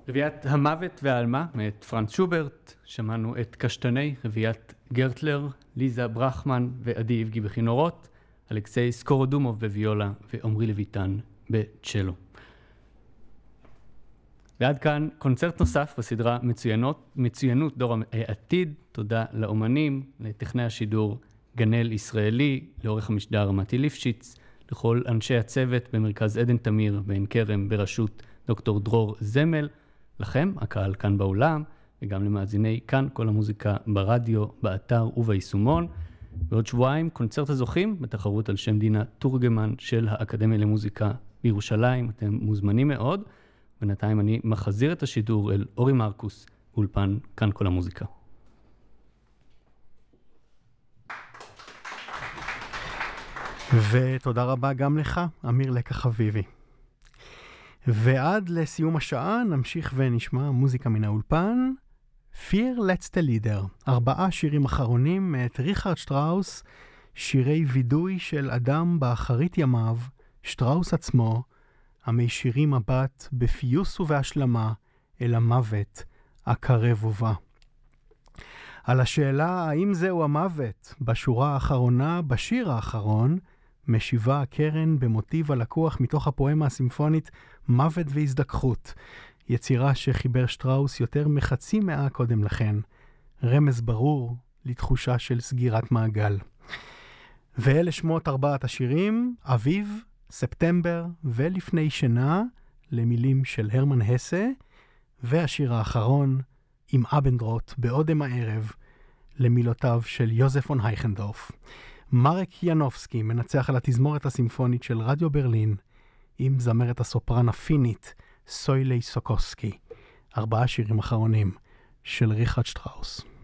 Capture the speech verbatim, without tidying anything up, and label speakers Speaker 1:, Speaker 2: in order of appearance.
Speaker 1: רביעיית המוות והעלמה מאת פרנץ שוברט, שמענו את קשטני, רביעיית גרטלר, ליזה ברחמן ועדי איבגי בכינורות, אלכסיי סקורודומוב בוויולה ועומרי לויטן בצ'לו. ועד כאן קונצרט נוסף בסדרה מצוינות, מצוינות דור העתיד. תודה לאומנים, לטכנאי השידור גנל ישראלי, לעורך המשדר מתי ליפשיץ, לכל אנשי הצוות במרכז עדן תמיר בעין כרם בראשות דוקטור דרור זמל, לכם, הקהל כאן באולם, וגם למאזיני כאן כל המוזיקה ברדיו, באתר וביישומון. בעוד שבועיים קונצרט הזוכים בתחרות על שם דינה תורגמן של האקדמיה למוזיקה בירושלים. אתם מוזמנים מאוד. בינתיים אני מחזיר את השידור אל אורי מרקוס, אולפן כאן כל המוזיקה.
Speaker 2: ותודה רבה גם לך, אמיר לקח חביבי. ועד לסיום השעה נמשיך ונשמע מוזיקה מן האולפן. Fear Letzte Lieder, ארבעה שירים אחרונים מאת ריכרד שטראוס, שירי וידוי של אדם באחרית ימיו, שטראוס עצמו, המישירים מבט בפיוס ובהשלמה אל המוות הקרב ובא. על השאלה האם זהו המוות, בשורה האחרונה, בשיר האחרון, משיבה הקרן במוטיב הלקוח מתוך הפואמה הסימפונית מוות והזדכחות, יצירה שחיבר שטראוס יותר מחצי מאה קודם לכן, רמז ברור לתחושה של סגירת מעגל. ואלה שמות ארבעת השירים, אביב, ספטמבר ולפני שינה, למילים של הרמן הסה, והשיר האחרון, עם אבנדרוט באודם הערב, למילותיו של יוזף פון הייכנדורף. מרק ינובסקי מנצח על התזמורת הסימפונית של רדיו ברלין, עם זמרת הסופרן הפינית, סוילי סוקוסקי. ארבעה שירים אחרונים של ריכרד שטראוס.